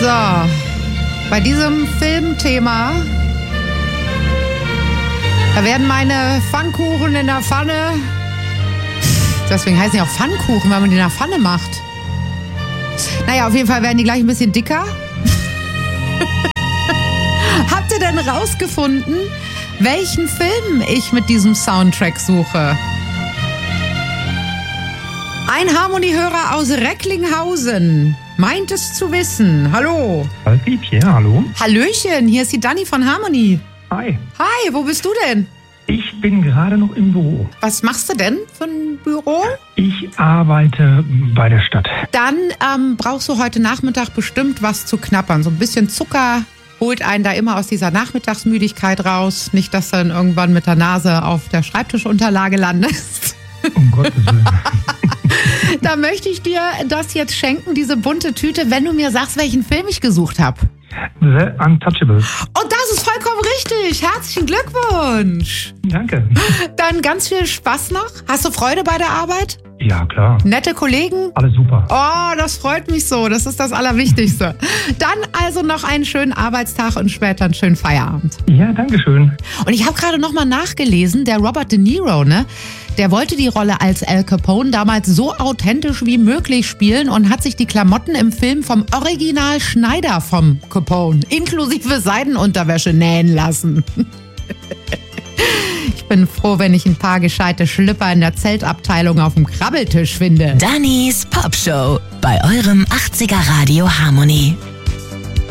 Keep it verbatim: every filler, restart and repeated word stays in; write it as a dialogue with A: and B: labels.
A: So, bei diesem Filmthema, da werden meine Pfannkuchen in der Pfanne, deswegen heißen die auch Pfannkuchen, weil man die in der Pfanne macht. Naja, auf jeden Fall werden die gleich ein bisschen dicker. Habt ihr denn rausgefunden, welchen Film ich mit diesem Soundtrack suche? Ein Harmonie-Hörer aus Recklinghausen meint es zu wissen. Hallo.
B: Ja, hallo.
A: Hallöchen, hier ist die Dani von Harmonie.
B: Hi.
A: Hi, wo bist du denn?
B: Ich bin gerade noch im Büro.
A: Was machst du denn für ein Büro?
B: Ich arbeite bei der Stadt.
A: Dann ähm, brauchst du heute Nachmittag bestimmt was zu knappern. So ein bisschen Zucker holt einen da immer aus dieser Nachmittagsmüdigkeit raus. Nicht, dass du dann irgendwann mit der Nase auf der Schreibtischunterlage landest.
B: Um Gottes Willen.
A: Da möchte ich dir das jetzt schenken, diese bunte Tüte, wenn du mir sagst, welchen Film ich gesucht habe.
B: The Untouchables.
A: Und das ist vollkommen richtig. Herzlichen Glückwunsch.
B: Danke.
A: Dann ganz viel Spaß noch. Hast du Freude bei der Arbeit?
B: Ja, klar.
A: Nette Kollegen?
B: Alles super.
A: Oh, das freut mich so. Das ist das Allerwichtigste. Dann also noch einen schönen Arbeitstag und später einen schönen Feierabend.
B: Ja, danke schön.
A: Und ich habe gerade noch mal nachgelesen, der Robert De Niro, ne? Der wollte die Rolle als Al Capone damals so authentisch wie möglich spielen und hat sich die Klamotten im Film vom Original Schneider vom Capone inklusive Seidenunterwäsche nähen lassen. Ich bin froh, wenn ich ein paar gescheite Schlüpper in der Zeltabteilung auf dem Krabbeltisch finde.
C: Dannys Popshow bei eurem achtziger Radio Harmonie.